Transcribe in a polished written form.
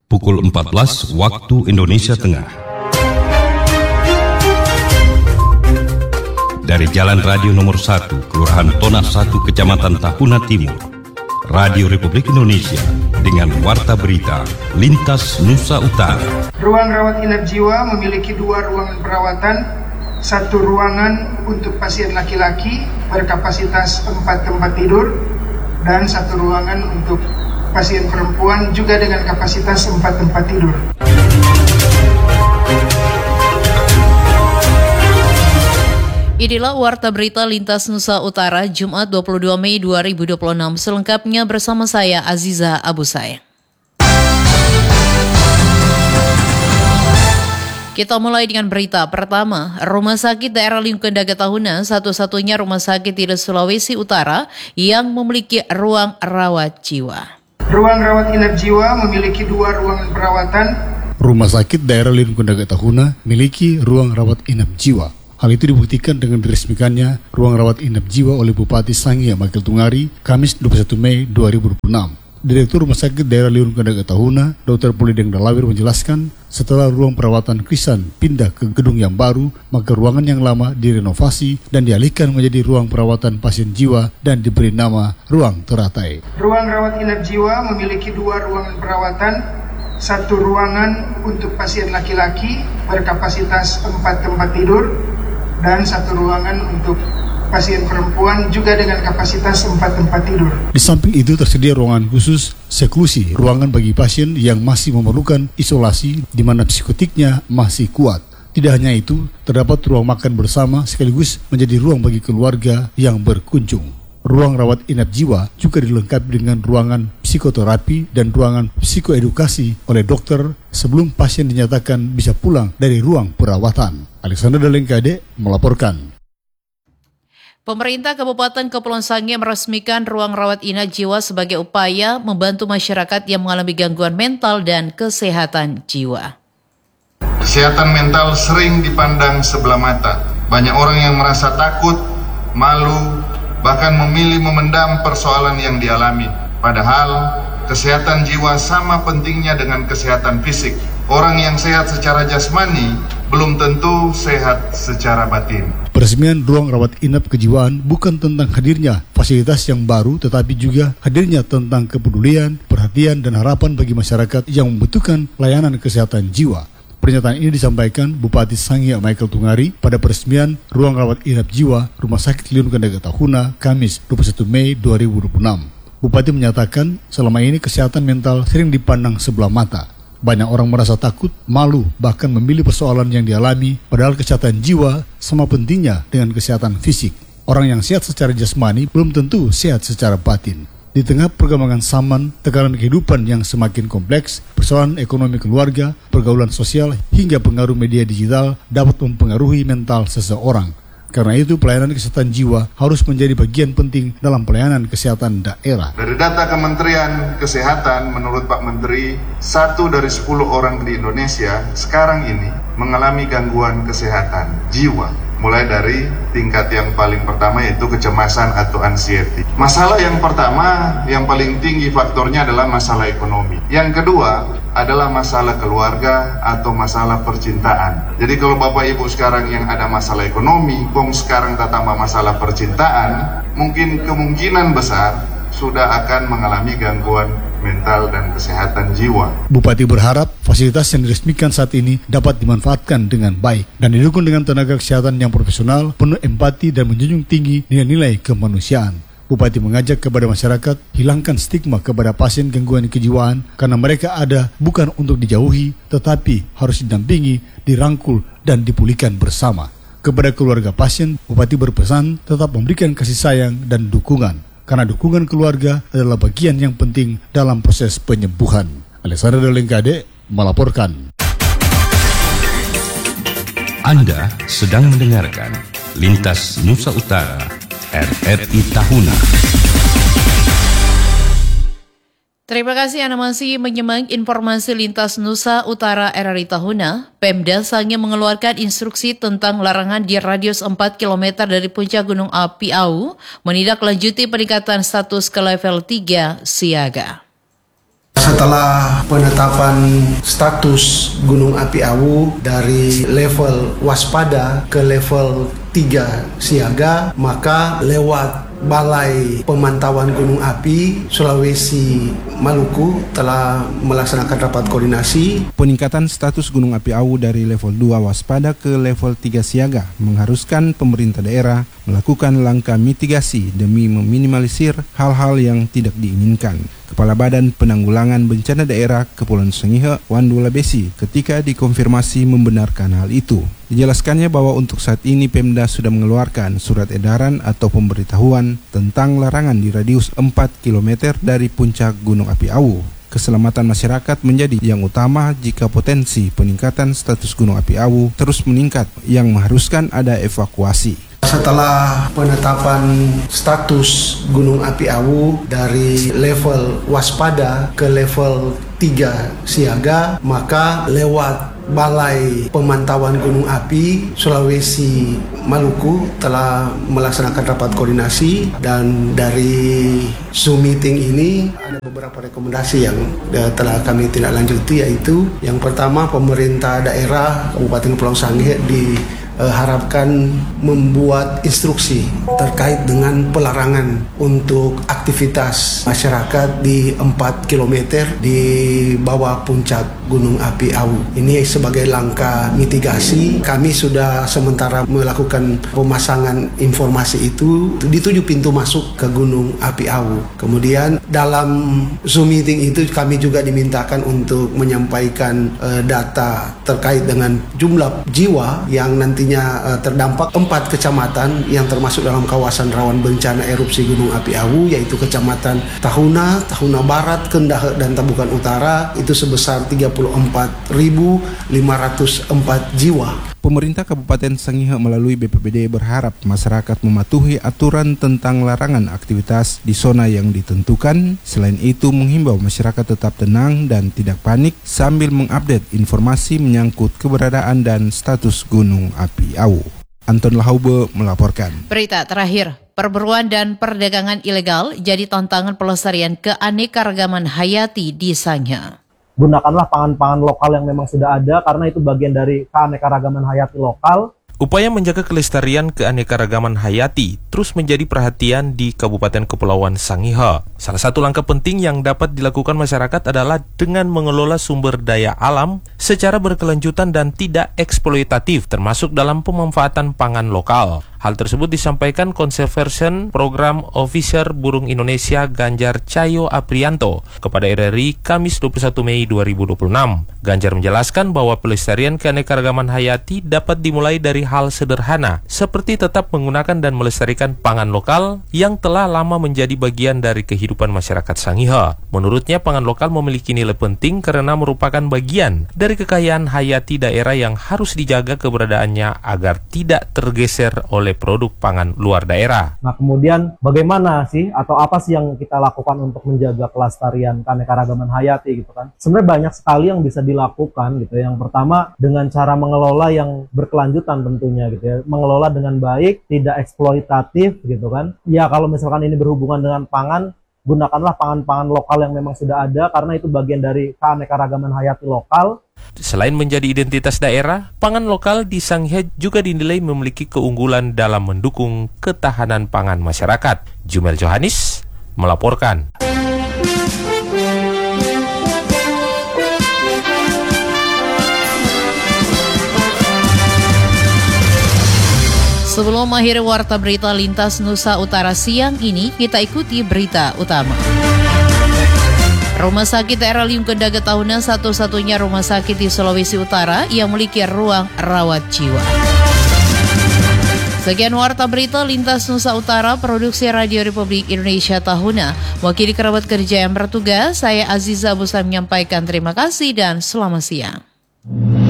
Pukul 14 waktu Indonesia Tengah. Dari Jalan Radio Nomor 1, Kelurahan Tona 1, Kecamatan Tahuna Timur, Radio Republik Indonesia dengan Warta Berita Lintas Nusa Utara. Ruang rawat inap jiwa memiliki 2 ruangan perawatan, 1 ruangan untuk pasien laki-laki berkapasitas 4 tempat tidur, dan 1 ruangan untuk pasien perempuan juga dengan kapasitas 4 tempat tidur. Inilah Warta Berita Lintas Nusa Utara, Jumat 22 Mei 2026. Selengkapnya bersama saya, Aziza Abu Sayyaf. Kita mulai dengan berita pertama. Rumah Sakit Daerah Lingkungan Daga Tahuna, satu-satunya rumah sakit di Sulawesi Utara yang memiliki ruang rawat jiwa. Ruang rawat inap jiwa memiliki 2 ruangan perawatan. Rumah Sakit Daerah Lingkungan Daga Tahuna memiliki ruang rawat inap jiwa. Hal itu dibuktikan dengan diresmikannya ruang rawat inap jiwa oleh Bupati Sangihe Michael Tungari, Kamis 21 Mei 2026. Direktur Rumah Sakit Daerah Lingkungan Daga Tahuna, Dr. Polideng Dalawir menjelaskan, setelah ruang perawatan Krisan pindah ke gedung yang baru, maka ruangan yang lama direnovasi dan dialihkan menjadi ruang perawatan pasien jiwa dan diberi nama Ruang Teratai. Ruang rawat inap jiwa memiliki 2 ruangan perawatan, 1 ruangan untuk pasien laki-laki berkapasitas 4 tempat tidur, dan 1 ruangan untuk pasien perempuan juga dengan kapasitas 4 tempat tidur. Di samping itu tersedia ruangan khusus seklusi, ruangan bagi pasien yang masih memerlukan isolasi di mana psikotiknya masih kuat. Tidak hanya itu, terdapat ruang makan bersama sekaligus menjadi ruang bagi keluarga yang berkunjung. Ruang rawat inap jiwa juga dilengkapi dengan ruangan psikoterapi dan ruangan psikoedukasi oleh dokter sebelum pasien dinyatakan bisa pulang dari ruang perawatan. Alexander Dalengkade melaporkan. Pemerintah Kabupaten Kepulauan Sangihe meresmikan ruang rawat inap jiwa sebagai upaya membantu masyarakat yang mengalami gangguan mental dan kesehatan jiwa. Kesehatan mental sering dipandang sebelah mata. Banyak orang yang merasa takut, malu, bahkan memilih memendam persoalan yang dialami. Padahal, kesehatan jiwa sama pentingnya dengan kesehatan fisik. Orang yang sehat secara jasmani belum tentu sehat secara batin. Peresmian ruang rawat inap kejiwaan bukan tentang hadirnya fasilitas yang baru, tetapi juga hadirnya tentang kepedulian, perhatian, dan harapan bagi masyarakat yang membutuhkan layanan kesehatan jiwa. Pernyataan ini disampaikan Bupati Sangihe Michael Tungari pada peresmian ruang rawat inap jiwa Rumah Sakit Lingkungan Daga Tahuna, Kamis 21 Mei 2026. Bupati menyatakan selama ini kesehatan mental sering dipandang sebelah mata. Banyak orang merasa takut, malu, bahkan memilih persoalan yang dialami, padahal kesehatan jiwa sama pentingnya dengan kesehatan fisik. Orang yang sehat secara jasmani belum tentu sehat secara batin. Di tengah perkembangan zaman, tekanan kehidupan yang semakin kompleks, persoalan ekonomi keluarga, pergaulan sosial, hingga pengaruh media digital dapat mempengaruhi mental seseorang. Karena itu, pelayanan kesehatan jiwa harus menjadi bagian penting dalam pelayanan kesehatan daerah. Dari data Kementerian Kesehatan, menurut Pak Menteri, 1 dari 10 orang di Indonesia sekarang ini mengalami gangguan kesehatan jiwa. Mulai dari tingkat yang paling pertama yaitu kecemasan atau anxiety. Masalah yang pertama yang paling tinggi faktornya adalah masalah ekonomi. Yang kedua adalah masalah keluarga atau masalah percintaan. Jadi kalau Bapak Ibu sekarang yang ada masalah ekonomi, sekarang tak tambah masalah percintaan, kemungkinan besar sudah akan mengalami gangguan mental dan kesehatan jiwa. Bupati berharap fasilitas yang diresmikan saat ini dapat dimanfaatkan dengan baik dan didukung dengan tenaga kesehatan yang profesional, penuh empati dan menjunjung tinggi nilai-nilai kemanusiaan. Bupati mengajak kepada masyarakat hilangkan stigma kepada pasien gangguan kejiwaan karena mereka ada bukan untuk dijauhi tetapi harus didampingi, dirangkul dan dipulihkan bersama. Kepada keluarga pasien, Bupati berpesan tetap memberikan kasih sayang dan dukungan. Karena dukungan keluarga adalah bagian yang penting dalam proses penyembuhan. Alexander Dalengkade melaporkan. Anda sedang mendengarkan Lintas Nusa Utara, RRI Tahuna. Terima kasih Anda masih menyimak informasi Lintas Nusa Utara RRI Tahuna. Pemda Sangihe mengeluarkan instruksi tentang larangan di radius 4 km dari puncak Gunung Api Au menindaklanjuti peningkatan status ke level 3 siaga. Setelah penetapan status Gunung Api Awu dari level waspada ke level 3 siaga, maka lewat Balai Pemantauan Gunung Api Sulawesi Maluku telah melaksanakan rapat koordinasi. Peningkatan status Gunung Api Awu dari level 2 waspada ke level 3 siaga mengharuskan pemerintah daerah melakukan langkah mitigasi demi meminimalisir hal-hal yang tidak diinginkan. Kepala Badan Penanggulangan Bencana Daerah Kepulauan Sangihe, Wandula Besi, ketika dikonfirmasi membenarkan hal itu. Dijelaskannya bahwa untuk saat ini Pemda sudah mengeluarkan surat edaran atau pemberitahuan tentang larangan di radius 4 km dari puncak Gunung Api Awu. Keselamatan masyarakat menjadi yang utama jika potensi peningkatan status Gunung Api Awu terus meningkat yang mengharuskan ada evakuasi. Setelah penetapan status Gunung Api Awu dari level waspada ke level 3 siaga, maka lewat Balai Pemantauan Gunung Api Sulawesi Maluku telah melaksanakan rapat koordinasi, dan dari Zoom meeting ini ada beberapa rekomendasi yang telah kami tindak lanjuti, yaitu yang pertama, pemerintah daerah Kabupaten Kepulauan Sangihe diharapkan membuat instruksi terkait dengan pelarangan untuk aktivitas masyarakat di 4 km di bawah puncak Gunung Api Awu. Ini sebagai langkah mitigasi. Kami sudah sementara melakukan pemasangan informasi itu di 7 pintu masuk ke Gunung Api Awu. Kemudian dalam Zoom meeting itu kami juga dimintakan untuk menyampaikan data terkait dengan jumlah jiwa yang nantinya terdampak 4 kecamatan yang termasuk dalam kawasan rawan bencana erupsi Gunung Api Awu, yaitu Kecamatan Tahuna, Tahuna Barat, Kendahe, dan Tabukan Utara, itu sebesar 34.504 jiwa. Pemerintah Kabupaten Sangihe melalui BPBD berharap masyarakat mematuhi aturan tentang larangan aktivitas di zona yang ditentukan. Selain itu, menghimbau masyarakat tetap tenang dan tidak panik sambil mengupdate informasi menyangkut keberadaan dan status Gunung Api Awu. Anton Lahaube melaporkan. Berita terakhir, perburuan dan perdagangan ilegal jadi tantangan pelestarian keanekaragaman hayati di Sangihe. Gunakanlah pangan-pangan lokal yang memang sudah ada, karena itu bagian dari keanekaragaman hayati lokal. Upaya menjaga kelestarian keanekaragaman hayati terus menjadi perhatian di Kabupaten Kepulauan Sangihe. Salah satu langkah penting yang dapat dilakukan masyarakat adalah dengan mengelola sumber daya alam secara berkelanjutan dan tidak eksploitatif, termasuk dalam pemanfaatan pangan lokal. Hal tersebut disampaikan Conservation Program Officer Burung Indonesia Ganjar Cahyo Aprianto kepada RRI Kamis 21 Mei 2026. Ganjar menjelaskan bahwa pelestarian keanekaragaman hayati dapat dimulai dari hal sederhana, seperti tetap menggunakan dan melestarikan pangan lokal yang telah lama menjadi bagian dari kehidupan masyarakat Sangihe. Menurutnya, pangan lokal memiliki nilai penting karena merupakan bagian dari kekayaan hayati daerah yang harus dijaga keberadaannya agar tidak tergeser oleh produk pangan luar daerah. Nah, kemudian bagaimana sih atau apa sih yang kita lakukan untuk menjaga kelestarian keanekaragaman hayati gitu kan? Sebenarnya banyak sekali yang bisa dilakukan gitu. Yang pertama, dengan cara mengelola yang berkelanjutan tentunya gitu ya. Mengelola dengan baik, tidak eksploitatif gitu kan. Ya, kalau misalkan ini berhubungan dengan pangan, gunakanlah pangan-pangan lokal yang memang sudah ada, karena itu bagian dari keanekaragaman hayati lokal. Selain menjadi identitas daerah, pangan lokal di Sangihe juga dinilai memiliki keunggulan dalam mendukung ketahanan pangan masyarakat. Jumel Johanis melaporkan. Sebelum mengakhiri warta berita lintas Nusa Utara siang ini, kita ikuti berita utama. Rumah Sakit daerah Liung Kendaga Tahuna satu-satunya rumah sakit di Sulawesi Utara yang memiliki ruang rawat jiwa. Sekian warta berita lintas Nusa Utara, produksi Radio Republik Indonesia Tahuna. Wakili kerabat kerja yang bertugas, saya Aziza Busa menyampaikan terima kasih dan selamat siang.